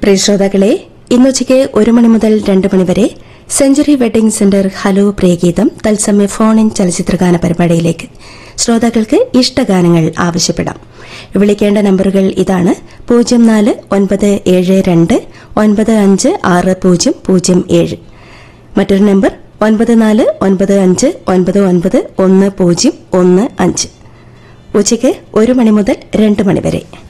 പ്രിയ ശ്രോതാക്കളെ, ഇന്നുച്ചയ്ക്ക് 1 മണി മുതൽ 2 മണി വരെ century wedding centre hello Priyageetham തത്സമയ ഫോൺ ഇൻ ചലച്ചിത്രഗാന പരിപാടിയിലേക്ക് ശ്രോതാക്കൾക്ക് ഇഷ്ടഗാനങ്ങൾ ആവശ്യപ്പെടാം. വിളിക്കേണ്ട നമ്പറുകൾ ഇതാണ്: 0492956007, മറ്റൊരു നമ്പർ 9495991015. ഉച്ചയ്ക്ക് 1 മണി മുതൽ 2 മണി വരെ.